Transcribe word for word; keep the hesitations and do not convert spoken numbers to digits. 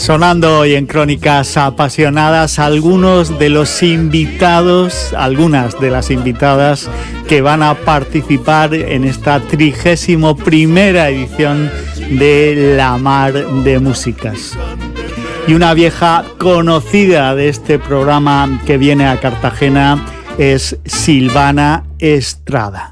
Sonando hoy en Crónicas Apasionadas algunos de los invitados, algunas de las invitadas que van a participar en esta trigésimo primera edición de La Mar de Músicas. Y una vieja conocida de este programa que viene a Cartagena es Silvana Estrada.